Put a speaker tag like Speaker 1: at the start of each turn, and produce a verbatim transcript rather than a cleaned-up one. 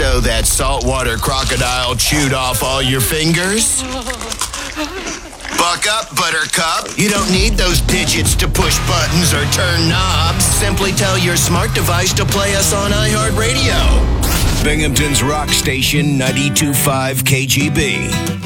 Speaker 1: So that saltwater crocodile chewed off all your fingers? Buck up, Buttercup. You don't need those digits to push buttons or turn knobs. Simply tell your smart device to play us on iHeartRadio. Binghamton's Rock Station ninety-two point five K G B.